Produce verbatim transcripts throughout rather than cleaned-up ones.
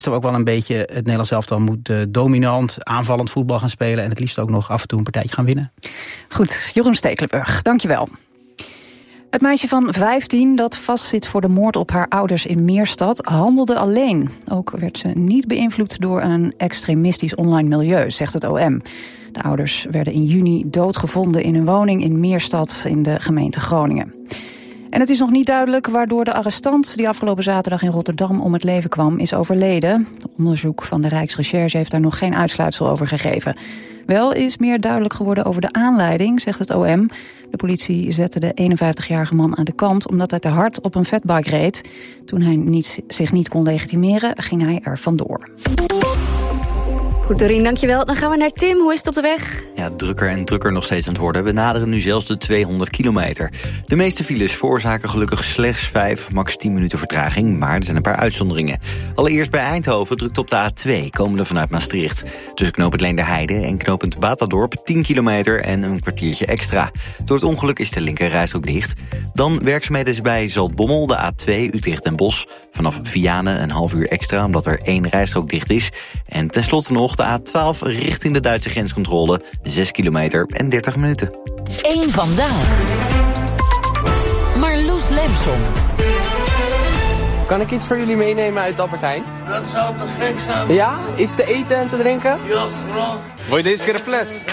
toch ook wel een beetje het Nederlands elftal moet uh, dominant, aanvallend voetbal gaan spelen en het liefst ook nog af en toe een partijtje gaan winnen. Goed, Jeroen Stekelenburg, dankjewel. Het meisje van vijftien dat vastzit voor de moord op haar ouders in Meerstad handelde alleen. Ook werd ze niet beïnvloed door een extremistisch online milieu, zegt het O M. De ouders werden in juni doodgevonden in een woning in Meerstad in de gemeente Groningen. En het is nog niet duidelijk waardoor de arrestant die afgelopen zaterdag in Rotterdam om het leven kwam is overleden. Onderzoek van de Rijksrecherche heeft daar nog geen uitsluitsel over gegeven. Wel is meer duidelijk geworden over de aanleiding, zegt het O M. De politie zette de eenenvijftigjarige man aan de kant omdat hij te hard op een fatbike reed. Toen hij niet, zich niet kon legitimeren, ging hij er vandoor. Goed, Dorien, dankjewel. Dan gaan we naar Tim. Hoe is het op de weg? Ja, drukker en drukker nog steeds aan het worden. We naderen nu zelfs de tweehonderd kilometer. De meeste files veroorzaken gelukkig slechts vijf, max tien minuten vertraging. Maar er zijn een paar uitzonderingen. Allereerst bij Eindhoven drukt op de A twee, komende vanuit Maastricht. Tussen knooppunt Leenderheide en knooppunt Batadorp tien kilometer en een kwartiertje extra. Door het ongeluk is de linker rijstrook dicht. Dan werkzaamheden bij Zaltbommel, de A twee, Utrecht en Bosch. Vanaf Vianen een half uur extra, omdat er één rijstrook dicht is. En tenslotte nog de A twaalf richting de Duitse grenscontrole. zes kilometer en dertig minuten. Eén vandaag. Marloes Lemson. Kan ik iets voor jullie meenemen uit Albert Heijn? Dat zou te gek zijn. Ja? Iets te eten en te drinken? Ja, graag. Wil je deze keer een fles?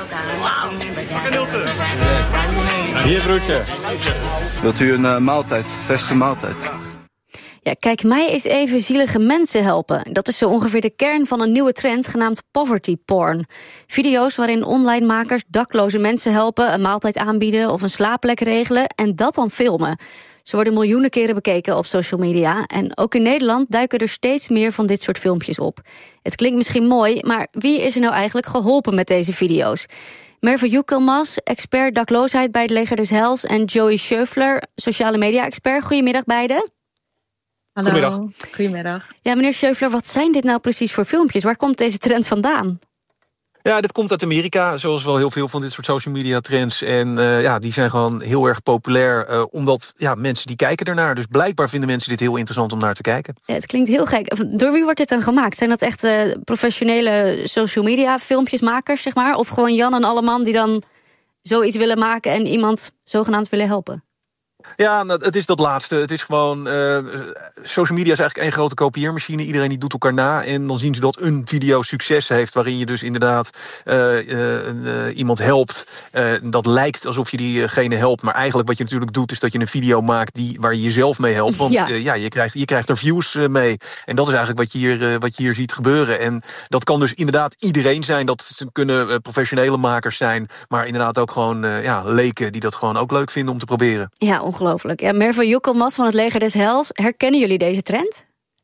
Hier, broertje. Wilt u een uh, maaltijd, verse maaltijd? Ja, kijk mij eens even zielige mensen helpen. Dat is zo ongeveer de kern van een nieuwe trend genaamd poverty porn. Video's waarin online makers dakloze mensen helpen, een maaltijd aanbieden of een slaapplek regelen en dat dan filmen. Ze worden miljoenen keren bekeken op social media. En ook in Nederland duiken er steeds meer van dit soort filmpjes op. Het klinkt misschien mooi, maar wie is er nou eigenlijk geholpen met deze video's? Merve Joekelmas, expert dakloosheid bij het Leger des Heils, en Joey Schöffler, sociale media-expert. Goedemiddag beiden. Hallo. Goedemiddag. Goedemiddag. Ja, meneer Schöffler, wat zijn dit nou precies voor filmpjes? Waar komt deze trend vandaan? Ja, dit komt uit Amerika, zoals wel heel veel van dit soort social media trends. En uh, ja, die zijn gewoon heel erg populair, uh, omdat ja, mensen die kijken ernaar. Dus blijkbaar vinden mensen dit heel interessant om naar te kijken. Ja, het klinkt heel gek. Door wie wordt dit dan gemaakt? Zijn dat echt uh, professionele social media filmpjesmakers, zeg maar? Of gewoon Jan en Alleman die dan zoiets willen maken en iemand zogenaamd willen helpen? Ja, het is dat laatste. Het is gewoon, uh, social media is eigenlijk één grote kopieermachine. Iedereen die doet elkaar na en dan zien ze dat een video succes heeft, waarin je dus inderdaad uh, uh, uh, iemand helpt. Uh, dat lijkt alsof je diegene helpt, maar eigenlijk wat je natuurlijk doet is dat je een video maakt die, waar je jezelf mee helpt. Want ja, uh, ja je, krijgt, je krijgt er views uh, mee. En dat is eigenlijk wat je, hier, uh, wat je hier ziet gebeuren. En dat kan dus inderdaad iedereen zijn. Dat kunnen uh, professionele makers zijn, maar inderdaad ook gewoon uh, ja, leken die dat gewoon ook leuk vinden om te proberen. Ja, ongelooflijk. Ja, Merve Joekelmas van het Leger des Heils. Herkennen jullie deze trend?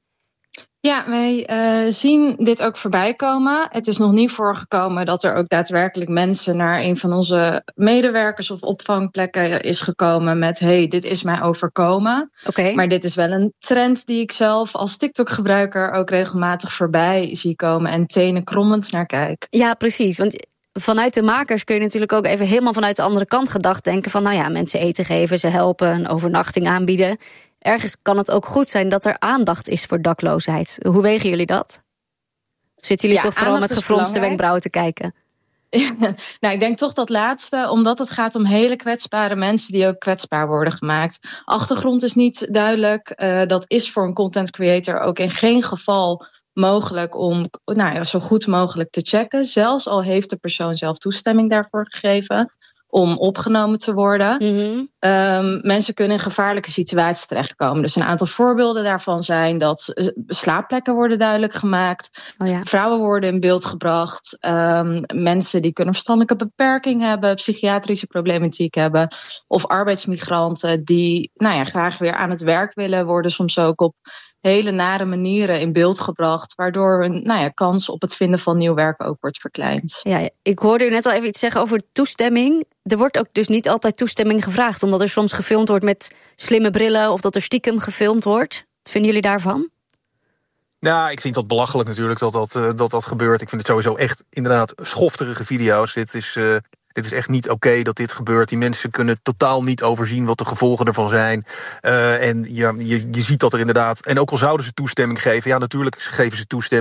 Ja, wij uh, zien dit ook voorbij komen. Het is nog niet voorgekomen dat er ook daadwerkelijk mensen naar een van onze medewerkers of opvangplekken is gekomen met hey, dit is mij overkomen. Okay. Maar dit is wel een trend die ik zelf als TikTok-gebruiker ook regelmatig voorbij zie komen en tenen krommend naar kijk. Ja, precies. Want vanuit de makers kun je natuurlijk ook even helemaal vanuit de andere kant gedacht denken van nou ja, mensen eten geven, ze helpen, een overnachting aanbieden. Ergens kan het ook goed zijn dat er aandacht is voor dakloosheid. Hoe wegen jullie dat? Zitten jullie ja, toch vooral met gefronste wenkbrauwen te kijken? Ja, nou, ik denk toch dat laatste, omdat het gaat om hele kwetsbare mensen die ook kwetsbaar worden gemaakt. Achtergrond is niet duidelijk. Uh, dat is voor een content creator ook in geen geval mogelijk om nou ja, zo goed mogelijk te checken. Zelfs al heeft de persoon zelf toestemming daarvoor gegeven om opgenomen te worden. Mm-hmm. Um, mensen kunnen in gevaarlijke situaties terechtkomen. Dus een aantal voorbeelden daarvan zijn dat slaapplekken worden duidelijk gemaakt. Oh ja. Vrouwen worden in beeld gebracht. Um, mensen die kunnen verstandelijke beperking hebben, psychiatrische problematiek hebben. Of arbeidsmigranten die nou ja, graag weer aan het werk willen, worden soms ook op hele nare manieren in beeld gebracht, waardoor hun nou ja, kans op het vinden van nieuw werk ook wordt verkleind. Ja, ik hoorde u net al even iets zeggen over toestemming. Er wordt ook dus niet altijd toestemming gevraagd, omdat er soms gefilmd wordt met slimme brillen of dat er stiekem gefilmd wordt. Wat vinden jullie daarvan? Ja, ik vind dat belachelijk natuurlijk dat dat, uh, dat, dat gebeurt. Ik vind het sowieso echt inderdaad schofterige video's. Dit is, uh, dit is echt niet oké okay dat dit gebeurt. Die mensen kunnen totaal niet overzien wat de gevolgen ervan zijn. Uh, en ja, je, je ziet dat er inderdaad, en ook al zouden ze toestemming geven, ja natuurlijk geven ze toestemming.